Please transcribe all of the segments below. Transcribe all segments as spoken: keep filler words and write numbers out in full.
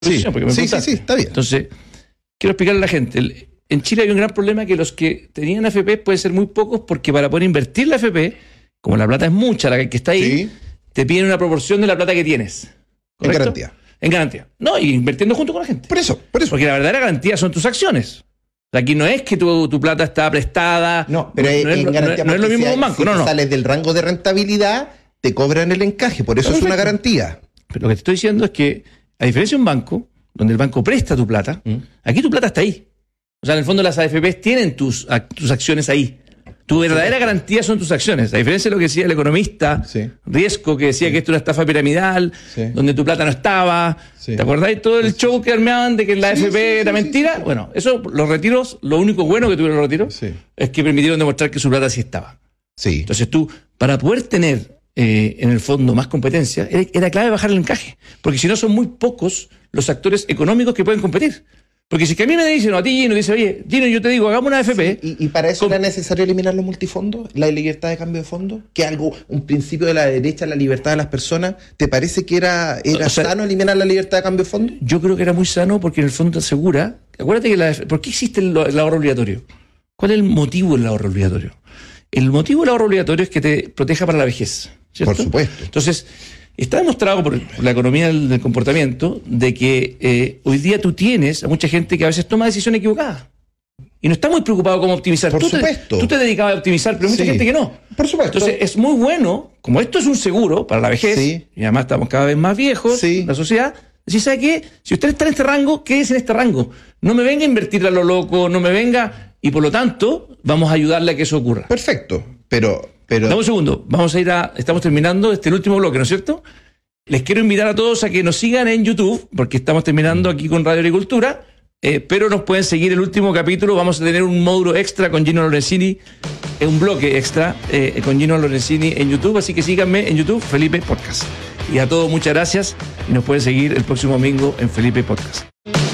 Sí, porque me sí, sí, sí, está bien. Entonces, quiero explicarle a la gente. En Chile hay un gran problema que los que tenían A F P pueden ser muy pocos porque para poder invertir la A F P, como la plata es mucha, la que está ahí, sí, te piden una proporción de la plata que tienes. ¿Correcto? En garantía. En garantía. No, y invirtiendo junto con la gente. Por eso, por eso. Porque la verdadera garantía son tus acciones. Aquí no es que tu, tu plata está prestada. No, pero no, no, en no, garantía no, no es lo mismo si que un banco. Si no, no. sales del rango de rentabilidad, te cobran el encaje. Por eso Perfecto. Es una garantía. Pero lo que te estoy diciendo es que, a diferencia de un banco, donde el banco presta tu plata, ¿Mm? aquí tu plata está ahí. O sea, en el fondo las A F P tienen tus, tus acciones ahí. Tu verdadera garantía son tus acciones. A diferencia de lo que decía el economista sí. Riesco, que decía sí. que esto era una estafa piramidal, sí. donde tu plata no estaba. Sí. ¿Te acordáis todo el show que armeaban de que la sí, A F P sí, era sí, mentira? Sí, sí. Bueno, eso, los retiros, lo único bueno que tuvieron los retiros sí. es que permitieron demostrar que su plata sí estaba. Sí. Entonces tú, para poder tener eh, en el fondo más competencia, era, era clave bajar el encaje. Porque si no, son muy pocos los actores económicos que pueden competir. Porque si que a mí me dicen, o a ti Gino, dice, oye, Gino, yo te digo, hagamos una A F P. Sí, y, y para eso con... era necesario eliminar los multifondos, la libertad de cambio de fondos, que algo, un principio de la derecha, la libertad de las personas. ¿Te parece que era, era o sea, sano eliminar la libertad de cambio de fondos? Yo creo que era muy sano porque en el fondo te asegura. Acuérdate que la, ¿por qué existe el, el ahorro obligatorio? ¿Cuál es el motivo del ahorro obligatorio? El motivo del ahorro obligatorio es que te proteja para la vejez, ¿cierto? Por supuesto. Entonces, está demostrado por la economía del, del comportamiento de que eh, hoy día tú tienes a mucha gente que a veces toma decisiones equivocadas y no está muy preocupado cómo optimizar. Por tú supuesto. Te, tú te dedicabas a optimizar, pero hay mucha sí. gente que no. Por supuesto. Entonces es muy bueno, como esto es un seguro para la vejez, sí. y además estamos cada vez más viejos, sí. la sociedad, si sabe qué, si usted está en este rango, quédese en este rango. No me venga a invertir a lo loco, no me venga, y por lo tanto, vamos a ayudarle a que eso ocurra. Perfecto, pero... pero... Dame un segundo, vamos a ir a, estamos terminando este el último bloque, ¿no es cierto? Les quiero invitar a todos a que nos sigan en YouTube, porque estamos terminando aquí con Radio Agricultura, eh, pero nos pueden seguir el último capítulo. Vamos a tener un módulo extra con Gino Lorenzini, eh, un bloque extra eh, con Gino Lorenzini en YouTube, así que síganme en YouTube, Felipe Podcast. Y a todos muchas gracias y nos pueden seguir el próximo domingo en Felipe Podcast.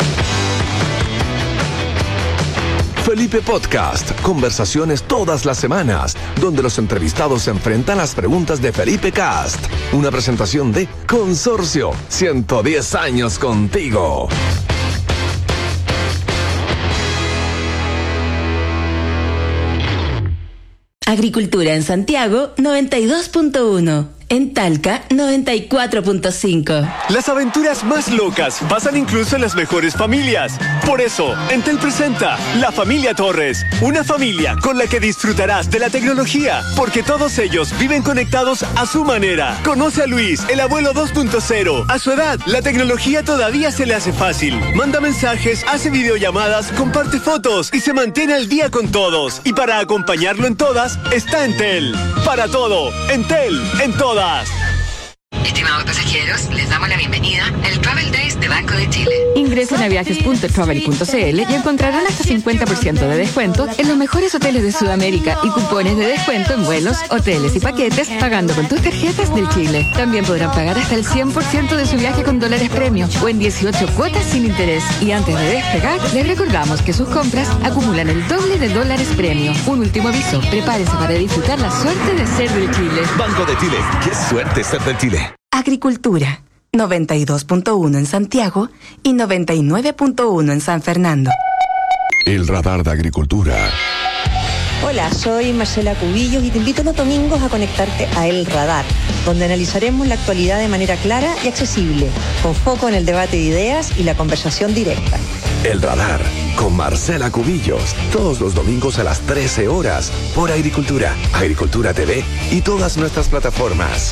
Felipe Podcast, conversaciones todas las semanas, donde los entrevistados se enfrentan a las preguntas de Felipe Cast. Una presentación de Consorcio, ciento diez años contigo. Agricultura en Santiago, noventa y dos punto uno. En Talca, noventa y cuatro punto cinco. Las aventuras más locas pasan incluso en las mejores familias. Por eso, Entel presenta La Familia Torres, una familia con la que disfrutarás de la tecnología, porque todos ellos viven conectados a su manera. Conoce a Luis, el abuelo dos punto cero. A su edad, la tecnología todavía se le hace fácil. Manda mensajes, hace videollamadas, comparte fotos y se mantiene al día con todos. Y para acompañarlo en todas, está Entel. Para todo, Entel, en todas. Estimados pasajeros, les damos la bienvenida al Travel Days de Banco de Chile. Ingresen a viajes punto travel punto c l y encontrarán hasta cincuenta por ciento de descuento en los mejores hoteles de Sudamérica y cupones de descuento en vuelos, hoteles y paquetes pagando con tus tarjetas del Chile. También podrán pagar hasta el cien por ciento de su viaje con dólares premio o en dieciocho cuotas sin interés. Y antes de despegar, les recordamos que sus compras acumulan el doble de dólares premio. Un último aviso, prepárense para disfrutar la suerte de ser del Chile. Banco de Chile, qué suerte ser del Chile. Agricultura, noventa y dos punto uno en Santiago y noventa y nueve punto uno en San Fernando. El radar de Agricultura. Hola, soy Marcela Cubillos y te invito los domingos a conectarte a El Radar, donde analizaremos la actualidad de manera clara y accesible, con foco en el debate de ideas y la conversación directa. El Radar, con Marcela Cubillos, todos los domingos a las trece horas, por Agricultura, Agricultura T V y todas nuestras plataformas.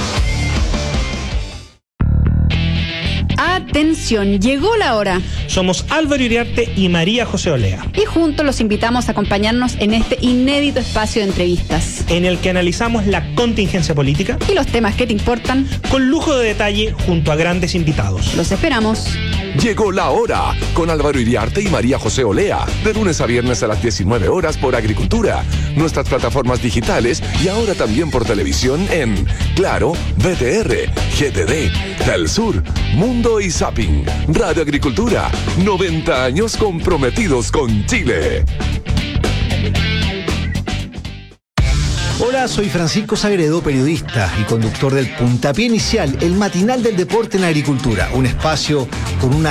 Atención, llegó la hora. Somos Álvaro Iriarte y María José Olea. Y juntos los invitamos a acompañarnos en este inédito espacio de entrevistas, en el que analizamos la contingencia política y los temas que te importan, con lujo de detalle junto a grandes invitados. Los esperamos. Llegó la hora, con Álvaro Iriarte y María José Olea, de lunes a viernes a las diecinueve horas por Agricultura, nuestras plataformas digitales y ahora también por televisión en Claro, V T R, G T D, Telsur, Mundo y Zapping. Radio Agricultura, noventa años comprometidos con Chile. Hola, soy Francisco Sagredo, periodista y conductor del Puntapié Inicial, el matinal del deporte en la agricultura, un espacio con una